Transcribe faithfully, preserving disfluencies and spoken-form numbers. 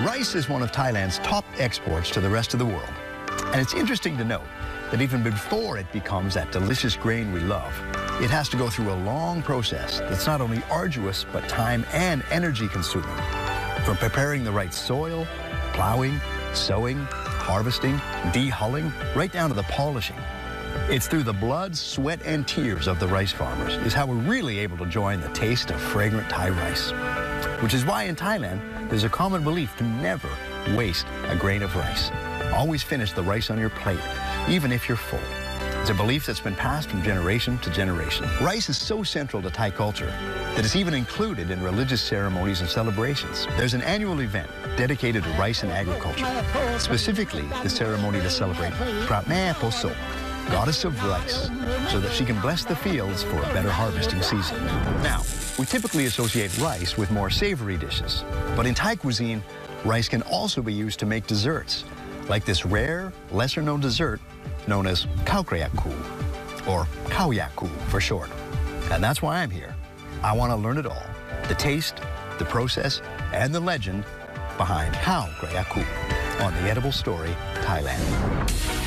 Rice is one of Thailand's top exports to the rest of the world. And it's interesting to note that even before it becomes that delicious grain we love, it has to go through a long process that's not only arduous, but time and energy consuming. From preparing the right soil, plowing, sowing, harvesting, de-hulling, right down to the polishing. It's through the blood, sweat, and tears of the rice farmers is how we're really able to join the taste of fragrant Thai rice. Which is why in Thailand, there's a common belief to never waste a grain of rice. Always finish the rice on your plate, even if you're full. It's a belief that's been passed from generation to generation. Rice is so central to Thai culture that it's even included in religious ceremonies and celebrations. There's an annual event dedicated to rice and agriculture, specifically the ceremony to celebrate Phra Mae Poso, goddess of rice, so that she can bless the fields for a better harvesting season. Now, we typically associate rice with more savory dishes, but in Thai cuisine, rice can also be used to make desserts, like this rare, lesser-known dessert known as Khao Krayak Ku, or Khao Yak Ku for short. And that's why I'm here. I want to learn it all, the taste, the process, and the legend behind Khao Krayak Ku on The Edible Story, Thailand.